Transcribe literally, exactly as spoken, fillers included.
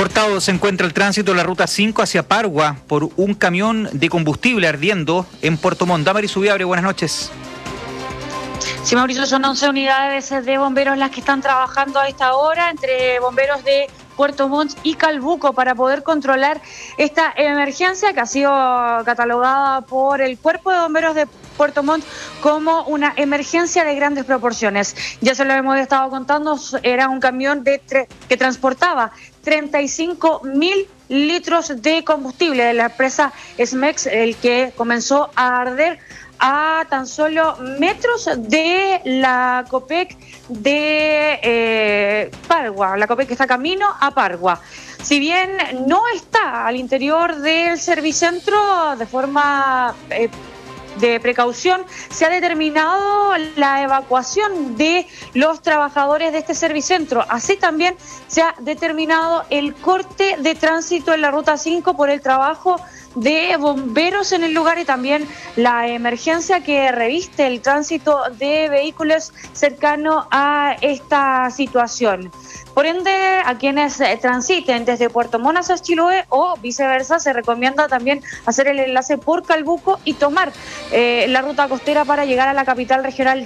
Cortado se encuentra el tránsito de la ruta cinco hacia Pargua por un camión de combustible ardiendo en Puerto Montt. Damaris Ubiabre, buenas noches. Sí, Mauricio, son once unidades de bomberos las que están trabajando a esta hora, entre bomberos de Puerto Montt y Calbuco, para poder controlar esta emergencia que ha sido catalogada por el Cuerpo de Bomberos de Puerto Montt como una emergencia de grandes proporciones. Ya se lo hemos estado contando, era un camión de tre- que transportaba treinta y cinco mil litros de combustible de la empresa Esmex, el que comenzó a arder a tan solo metros de la Copec de eh, Pargua, la Copec que está camino a Pargua. Si bien no está al interior del servicentro de forma eh, de precaución, se ha determinado la evacuación de los trabajadores de este servicentro. Así también se ha determinado el corte de tránsito en la ruta cinco por el trabajo de bomberos en el lugar y también la emergencia que reviste el tránsito de vehículos cercano a esta situación. Por ende, a quienes eh, transiten desde Puerto Montt hacia Chiloé o viceversa, se recomienda también hacer el enlace por Calbuco y tomar eh, la ruta costera para llegar a la capital regional